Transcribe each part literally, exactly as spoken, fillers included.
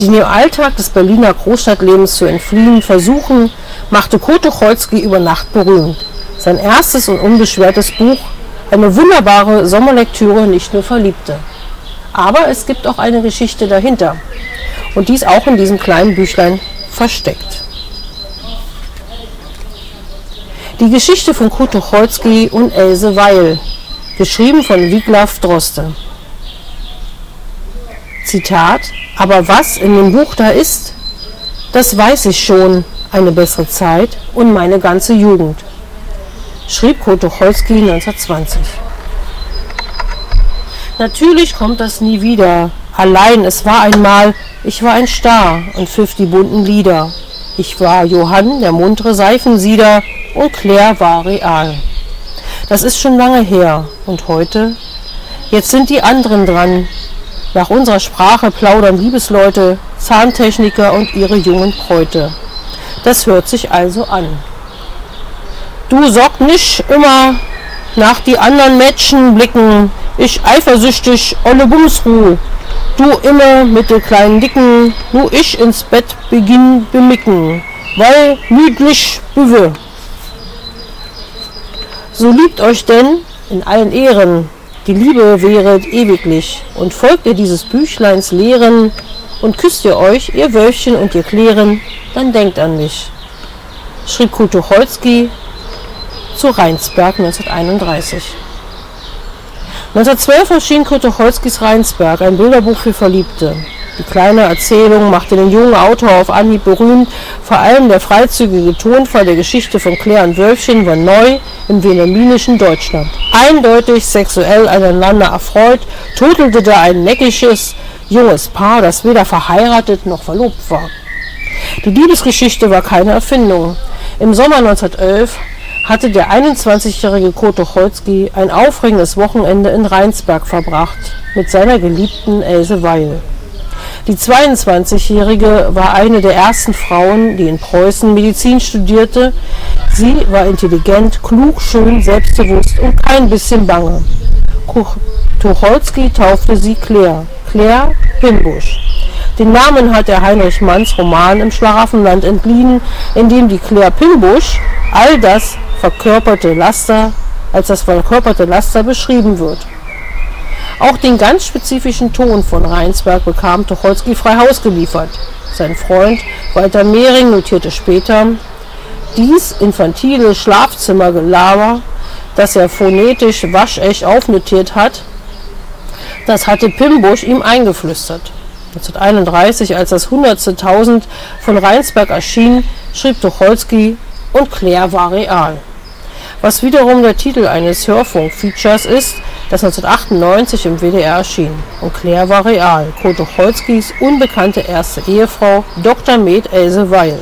Die dem Alltag des Berliner Großstadtlebens zu entfliehen versuchen, machte Kurt Tucholsky über Nacht berühmt. Sein erstes und unbeschwertes Buch, eine wunderbare Sommerlektüre, nicht nur Verliebte. Aber es gibt auch eine Geschichte dahinter. Und dies auch in diesem kleinen Büchlein versteckt. Die Geschichte von Kurt Tucholsky und Else Weil, geschrieben von Wiglaf Droste. Zitat: Aber was in dem Buch da ist, das weiß ich schon, eine bessere Zeit und meine ganze Jugend, schrieb Kurt Tucholsky neunzehnhundertzwanzig. Natürlich kommt das nie wieder. Allein, es war einmal, ich war ein Star und pfiff die bunten Lieder. Ich war Johann, der muntere Seifensieder, und Claire war real. Das ist schon lange her. Und heute? Jetzt sind die anderen dran. Nach unserer Sprache plaudern Liebesleute, Zahntechniker und ihre jungen Bräute. Das hört sich also an. Du sorg nicht immer nach die anderen Mädchen blicken, ich eifersüchtig, olle Bumsruh. Du immer mit der kleinen Dicken, nu ich ins Bett beginn bemicken, weil müdlich büwe. So liebt euch denn in allen Ehren, die Liebe wäret ewiglich, und folgt ihr dieses Büchleins Lehren, und küsst ihr euch, ihr Wölfchen und ihr Klären, dann denkt an mich, schrieb Kurt Tucholsky zu Rheinsberg neunzehnhunderteinunddreißig. neunzehnhundertzwölf erschien Kurt Tucholskys Rheinsberg, ein Bilderbuch für Verliebte. Die kleine Erzählung machte den jungen Autor auf Anhieb berühmt, vor allem der freizügige Tonfall der Geschichte von Claire und Wölfchen war neu im wilhelminischen Deutschland. Eindeutig sexuell aneinander erfreut, turtelte da ein neckisches, junges Paar, das weder verheiratet noch verlobt war. Die Liebesgeschichte war keine Erfindung. Im Sommer neunzehnhundertelf hatte der einundzwanzigjährige Kurt Tucholsky ein aufregendes Wochenende in Rheinsberg verbracht mit seiner geliebten Else Weil. Die zweiundzwanzigjährige war eine der ersten Frauen, die in Preußen Medizin studierte. Sie war intelligent, klug, schön, selbstbewusst und kein bisschen bange. Tucholsky taufte sie Claire, Claire Pimbusch. Den Namen hat der Heinrich Manns Roman Im Schlaraffenland entliehen, in dem die Claire Pimbusch all das verkörperte Laster, als das verkörperte Laster beschrieben wird. Auch den ganz spezifischen Ton von Rheinsberg bekam Tucholsky frei Haus geliefert. Sein Freund Walter Mehring notierte später, dies infantile Schlafzimmergelaber, das er phonetisch waschecht aufnotiert hat, das hatte Pimbusch ihm eingeflüstert. neunzehnhunderteinunddreißig, als das hundertste Tausend von Rheinsberg erschien, schrieb Tucholsky, und Claire war real. Was wiederum der Titel eines Hörfunk-Features ist, das neunzehnhundertachtundneunzig im W D R erschien. Und Claire war real, Kurt Tucholskys unbekannte erste Ehefrau, Doktor med Else Weil.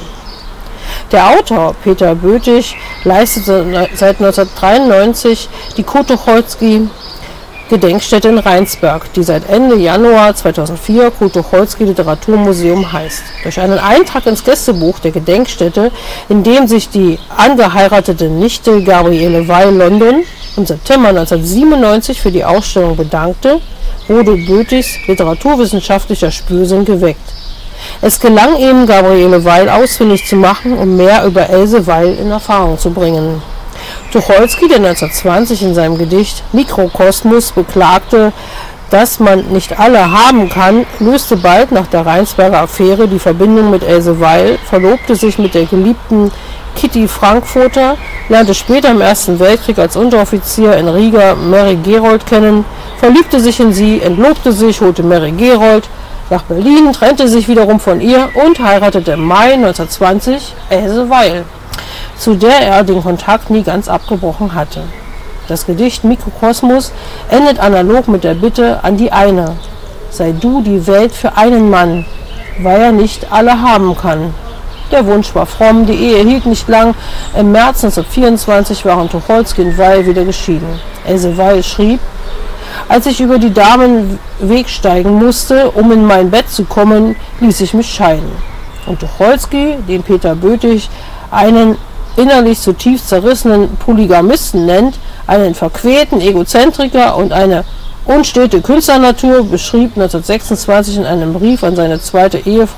Der Autor Peter Bötig leistete seit neunzehnhundertdreiundneunzig die Kurt Tucholsky Gedenkstätte in Rheinsberg, die seit Ende Januar zweitausendvier Kurt Tucholsky Literaturmuseum heißt. Durch einen Eintrag ins Gästebuch der Gedenkstätte, in dem sich die angeheiratete Nichte Gabriele Weil London im September neunzehnhundertsiebenundneunzig für die Ausstellung bedankte, wurde Bötigs literaturwissenschaftlicher Spürsinn geweckt. Es gelang ihm, Gabriele Weil ausfindig zu machen, um mehr über Else Weil in Erfahrung zu bringen. Tucholsky, der neunzehnhundertzwanzig in seinem Gedicht Mikrokosmos beklagte, dass man nicht alle haben kann, löste bald nach der Rheinsberger Affäre die Verbindung mit Else Weil, verlobte sich mit der geliebten Kitty Frankfurter, lernte später im Ersten Weltkrieg als Unteroffizier in Riga Mary Gerold kennen, verliebte sich in sie, entlobte sich, holte Mary Gerold nach Berlin, trennte sich wiederum von ihr und heiratete im Mai neunzehnhundertzwanzig Else Weil, zu der er den Kontakt nie ganz abgebrochen hatte. Das Gedicht Mikrokosmos endet analog mit der Bitte an die eine: Sei du die Welt für einen Mann, weil er nicht alle haben kann. Der Wunsch war fromm, die Ehe hielt nicht lang. Im März neunzehnhundertvierundzwanzig waren Tucholsky und Weil wieder geschieden. Else Weil schrieb: Als ich über die Damenweg steigen musste, um in mein Bett zu kommen, ließ ich mich scheiden. Und Tucholsky, den Peter Bötig einen innerlich zutiefst zerrissenen Polygamisten nennt, einen verquälten Egozentriker und eine Unstete Künstlernatur beschrieb neunzehnhundertsechsundzwanzig in einem Brief an seine zweite Ehefrau